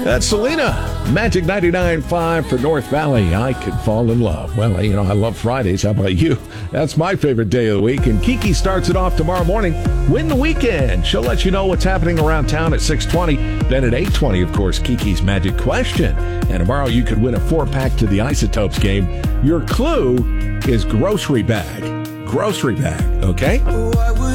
That's Selena. Magic 99.5 for North Valley. I could fall in love. Well, I love Fridays. How about you? That's my favorite day of the week. And Kiki starts it off tomorrow morning. Win the weekend. She'll let you know what's happening around town at 6:20. Then at 8:20, of course, Kiki's Magic Question. And tomorrow you could win a 4-pack to the Isotopes game. Your clue is grocery bag. Grocery bag, okay?